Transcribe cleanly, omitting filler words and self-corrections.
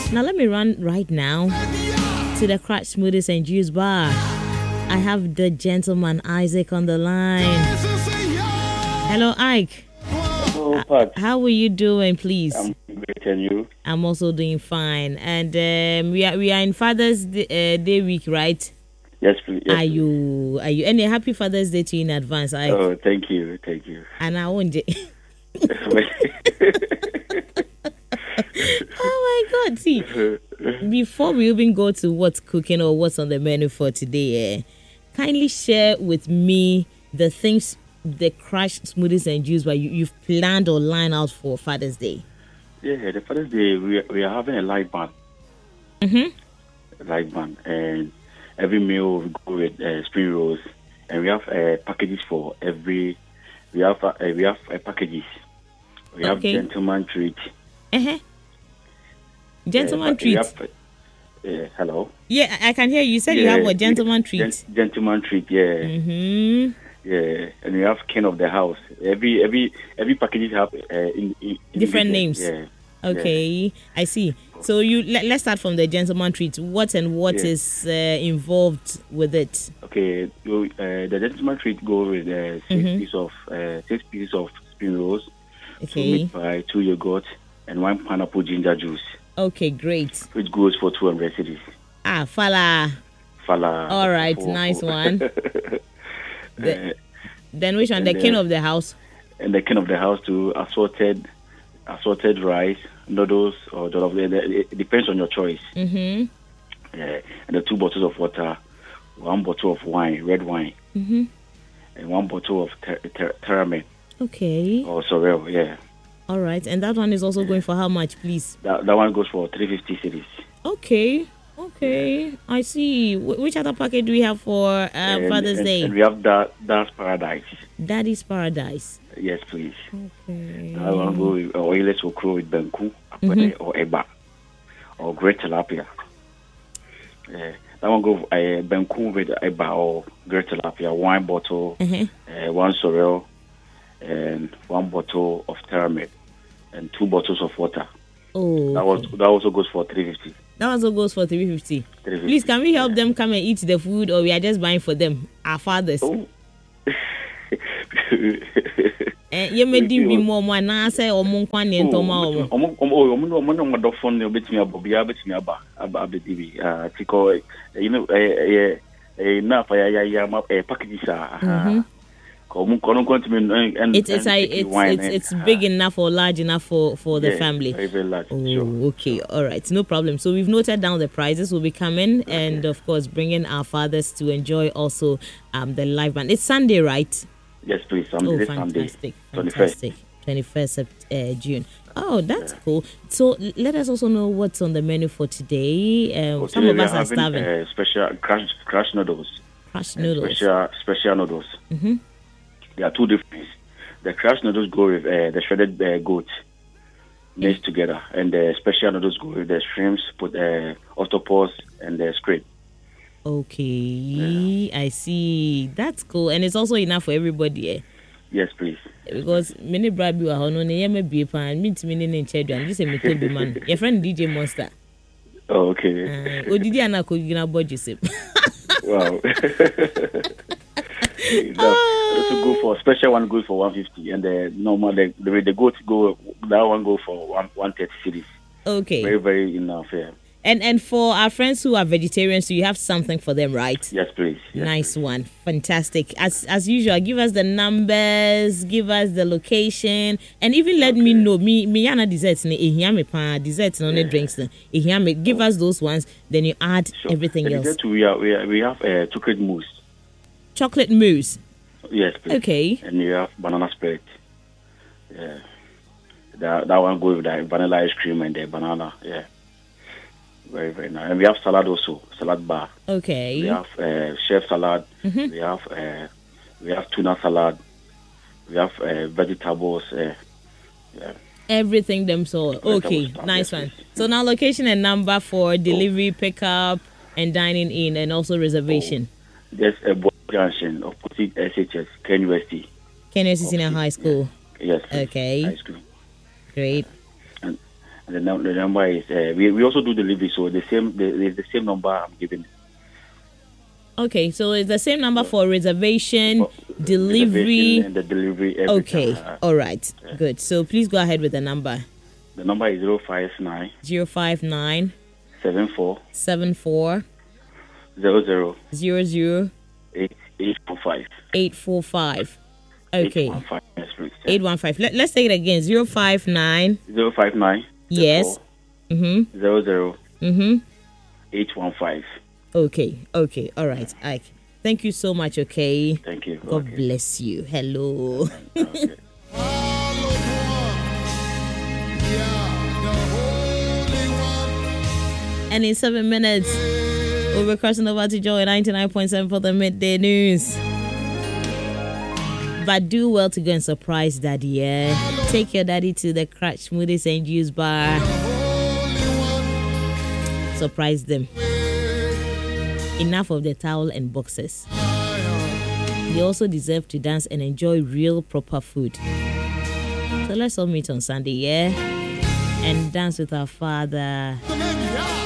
Now let me run right now to the Crash Smoothies and Juice Bar. I have the gentleman Isaac on the line. Hello, Ike. Hello, Pat. How are you doing, please? I'm great, and you? I'm also doing fine. And we are in Father's Day week, right? Yes, please. Yes, are you? And a happy Father's Day to you in advance, Ike. Oh, thank you. And I won't. Oh my God! See, before we even go to what's cooking or what's on the menu for today, kindly share with me the things, the Crash Smoothies and Juice where you've planned or lined out for Father's Day. Yeah, the Father's Day we are having a live band. Mm-hmm. A live band, and every meal we go with spring rolls, and we have packages for every. We have packages. We have gentleman treat. Gentleman treat. Hello. Yeah, I can hear you. You said you have a gentleman treat. Gentleman treat. Yeah. Mm-hmm. Yeah, and we have king of the house. Every package have in different names. Yeah. Okay, yeah. I see. So let's start from the gentleman treat. What is involved with it? Okay, so, the gentleman treat goes with six pieces of spring rolls, okay, 2 meat pie, 2 yogurt, and 1 pineapple ginger juice. Okay, great. Which goes for 200 cedis. Fala. All right, nice one. Then which one? The king of the house. And the king of the house too. Assorted rice, noodles, or it depends on your choice. Mm-hmm. And the 2 bottles of water, 1 bottle of wine, red wine, mm-hmm, and 1 bottle of Terramate. Okay. Or Sorel, yeah. All right, and that one is also going for how much, please? That one goes for 350 cedis. Okay. I see. Which other package do we have for Father's Day? And we have Dad's Paradise. Daddy's Paradise. Yes, please. Okay. That one go with oilless okra with benku, or eba, or great tilapia. That one go benku with eba or great tilapia. 1 bottle, 1 sorrel, and 1 bottle of Terramate, and 2 bottles of water. Oh, that also goes for 350. That also goes for 350. Please, can we help them come and eat the food, or we are just buying for them, our fathers? Oh. You may be more one answer or monkwan and Toma. It's big enough or large enough for the family. Very, very large. Oh, sure. Okay, all right, no problem. So we've noted down the prices. Will be coming, and of course, bringing our fathers to enjoy also the live band. It's Sunday, right? Yes, please. Sunday. Fantastic. 21st of June. Oh, that's cool. So let us also know what's on the menu for today. Some of us are starving. Special crash noodles. Crash noodles. Special noodles. Mm-hmm. There are 2 different. The crash noodles go with the shredded goat mixed together, and the special noodles go with the shrimps, put octopus, and the squid. Okay, I see. That's cool, and it's also enough for everybody. Eh? Yes, please. Because many bribes are on the be pan meet meaning in children. This is a man. Your friend DJ Monster. Oh, okay. Did you not cook in a budget? Wow. To go for special one goes for 150, and the normal the goat go that one go for 130 cedis. Okay. Very, very enough. Yeah. And for our friends who are vegetarians, so you have something for them, right? Yes, please. Yes, nice please. One. Fantastic. As usual, give us the numbers, give us the location, and even let me know. Me yana desserts desserts no drinks. Give us those ones, then you add everything else. We have chocolate mousse. Chocolate mousse. Yes, please. Okay. And you have banana spread. Yeah. That one goes with the vanilla ice cream and the banana. Yeah. Very, very nice. And we have salad also, salad bar. Okay. We have chef salad. Mm-hmm. We have tuna salad. We have vegetables. Yeah. Everything them so. Okay, nice one. So now location and number for delivery, pickup, and dining in, and also reservation. There's a junction opposite SHS, KNUST. KNUST Senior High School. Yes. Okay. High school. Great. The number is we also do delivery, so the same number I'm giving. Okay, so it's the same number for reservation, delivery, and the delivery. Okay, all right, good. So please go ahead with the number. The number is 059 059 74 00 00 845. 845. Okay. 815. Yes, please. 815. Let's take it again. 059. 059. Yes. 00 815. Okay. All right. Ike. Thank you so much. Okay. Thank you. God bless you. Hello. Okay. And in 7 minutes, we'll be crossing over to Joy 99.7 for the midday news. But do well to go and surprise daddy, yeah? Take your daddy to the Crash Smoothies and Juice Bar. Surprise them. Enough of the towel and boxes. They also deserve to dance and enjoy real proper food. So let's all meet on Sunday, yeah? And dance with our father.